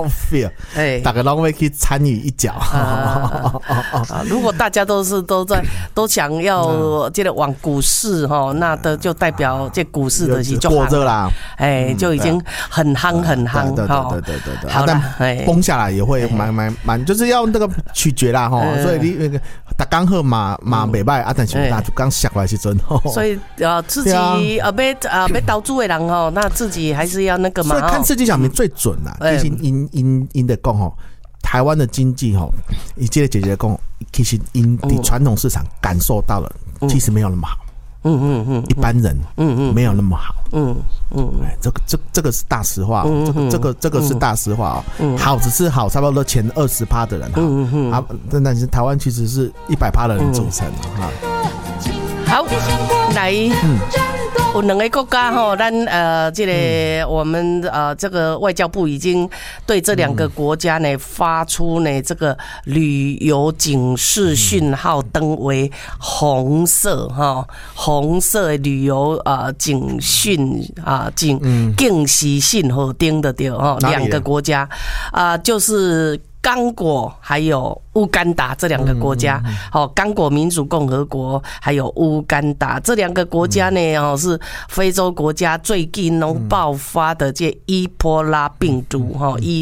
feel， 大家都会去参与一脚。 如果大家都想要这个往股市哈，那的就代表这股市的是过热啦， 就已经很夯很夯。 对。好，但崩下来也会蛮，就是要那个取决啦哈。所以你那个打刚好嘛袂歹啊，但是那就刚下过来是真。 所以自己要投资的人哈，那自己还是要那个嘛。 所以看世纪小明最准啦，其实因的讲吼，台湾的经济吼，以这个姐姐讲，其实因的传统市场感受到了，其实没有那么好。一般人没有那么好。这个是大实话，这个是大实话哦。好只是好，差不多前20%的人好，但是台湾其实是100%的人组成啊。 好，来。有两个国家哈，这个我们这个外交部已经对这两个国家呢发出呢这个旅游警示讯号灯为红色哈，红色的旅游警讯警示信号灯的对哈，两个国家就是刚果还有乌干达这两个国家，刚果民主共和国还有乌干达这两个国家呢，是非洲国家最近爆发的这伊波拉病毒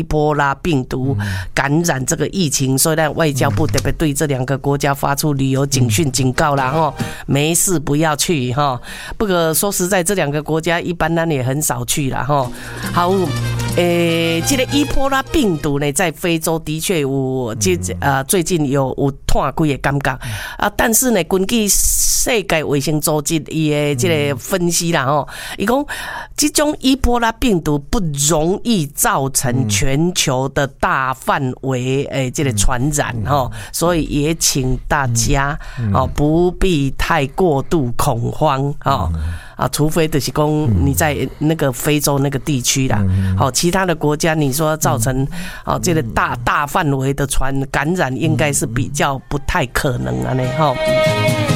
感染这个疫情，所以外交部特别对这两个国家发出旅游警讯警告啦，没事不要去哈。不过说实在，这两个国家一般人也很少去啦哈。好，这个伊波拉病毒呢，在非洲的确有最近有探几个感觉但是呢，根据世界卫生组织伊的这个分析啦伊讲这种伊波拉病毒不容易造成全球的大范围这个传染所以也请大家不必太过度恐慌除非就是说你在那个非洲那个地区啦，其他的国家你说造成这个大范围的感染，应该是比较不太可能啊呢